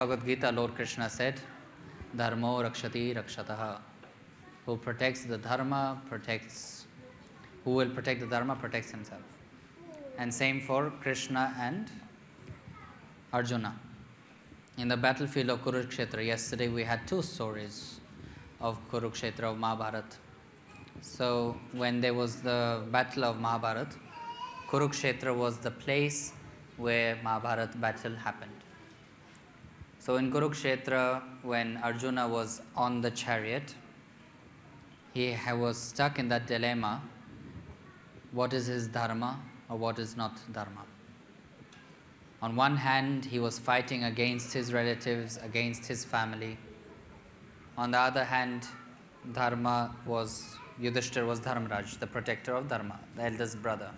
Bhagavad Gita, Lord Krishna said, Dharmo rakshati rakshataha. Who protects the dharma protects, who will protect the dharma protects himself. And same for Krishna and Arjuna. In the battlefield of Kurukshetra, yesterday we had two stories of Kurukshetra, of Mahabharata. So when there was the battle of Mahabharata, Kurukshetra was the place where Mahabharata battle happened. So in Kurukshetra, when Arjuna was on the chariot, he was stuck in that dilemma, what is his dharma or what is not dharma. On one hand, he was fighting against his relatives, against his family. On the other hand, Dharma was, Yudhishthira was Dharmaraj, the protector of Dharma, the eldest brother.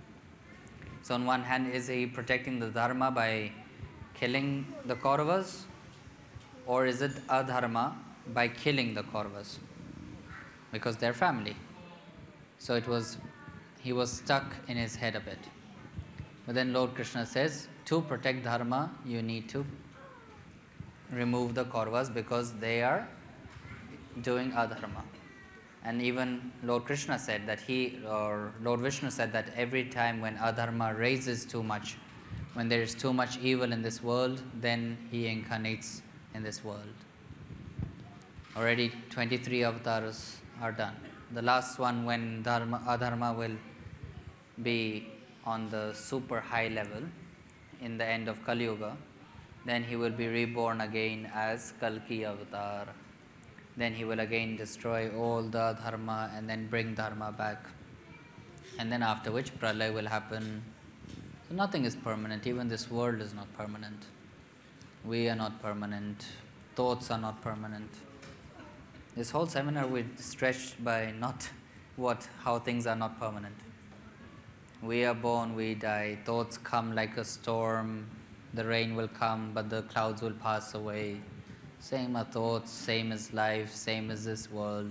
So on one hand, is he protecting the Dharma by killing the Kauravas, or is it adharma by killing the Kauravas? Because they're family. So he was stuck in his head a bit. But then Lord Krishna says, to protect Dharma, you need to remove the Kauravas because they are doing adharma. And even Lord Krishna said that Lord Vishnu said that every time when adharma raises too much, when there is too much evil in this world, then he incarnates in this world. Already 23 avatars are done. The last one, when adharma will be on the super high level in the end of Kali Yuga, then he will be reborn again as Kalki avatar. Then he will again destroy all the dharma and then bring dharma back. And then after which pralaya will happen. So nothing is permanent. Even this world is not permanent. We are not permanent. Thoughts are not permanent. This whole seminar we stretched by how things are not permanent. We are born, we die. Thoughts come like a storm. The rain will come, but the clouds will pass away. Same are thoughts, same is life, same is this world.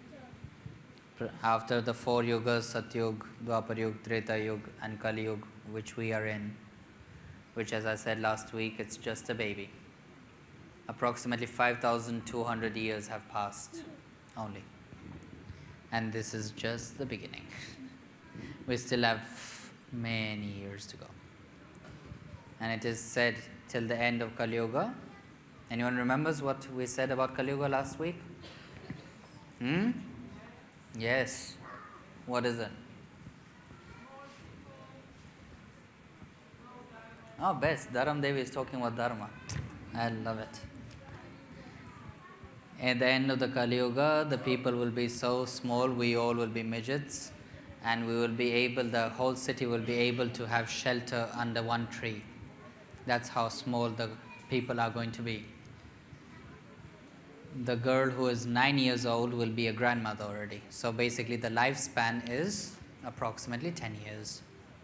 After the 4 yugas, Satyug, Dwapar Treta Yug, and Kali Yug, which we are in, which, as I said last week, it's just a baby. Approximately 5,200 years have passed only. And this is just the beginning. We still have many years to go. And it is said till the end of Kali Yuga. Anyone remembers what we said about Kali Yuga last week? Yes. What is it? Oh, best. Dharam Devi is talking about Dharma. I love it. At the end of the Kali Yuga, the people will be so small, we all will be midgets, and the whole city will be able to have shelter under one tree. That's how small the people are going to be. The girl who is 9 years old will be a grandmother already. So basically the lifespan is approximately 10 years.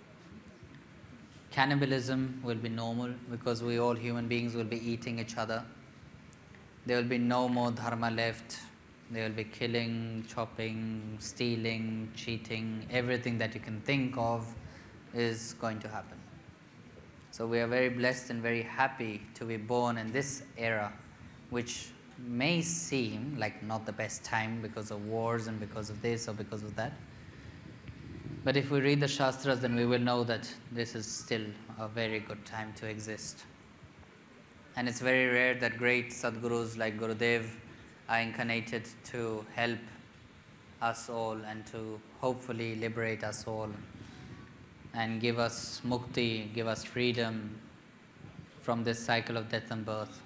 Cannibalism will be normal because we all human beings will be eating each other. There will be no more dharma left. There will be killing, chopping, stealing, cheating. Everything that you can think of is going to happen. So we are very blessed and very happy to be born in this era, which may seem like not the best time because of wars and because of this or because of that. But if we read the Shastras, then we will know that this is still a very good time to exist. And it's very rare that great Sadgurus like Gurudev are incarnated to help us all and to hopefully liberate us all and give us mukti, give us freedom from this cycle of death and birth.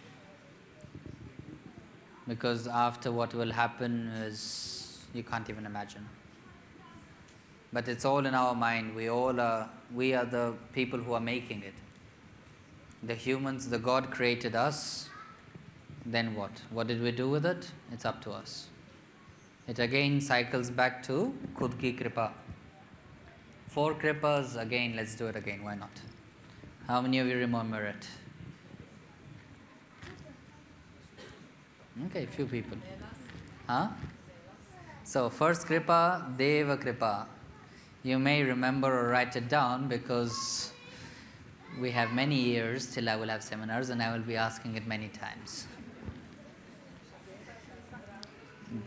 Because after what will happen is, you can't even imagine. But it's all in our mind. We are the people who are making it. The humans, the God created us. Then what? What did we do with it? It's up to us. It again cycles back to Khud ki kripa. 4 kripas, again, let's do it again. Why not? How many of you remember it? Okay, few people. Huh? So, first kripa, Deva kripa. You may remember or write it down because we have many years till I will have seminars, and I will be asking it many times.